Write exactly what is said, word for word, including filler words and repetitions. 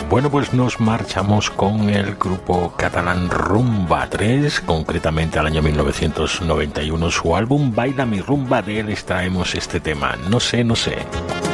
Bueno, pues nos marchamos con el grupo catalán Rumba tres, concretamente al año mil novecientos noventa y uno, su álbum Baila mi rumba, de él extraemos este tema, No sé, no sé.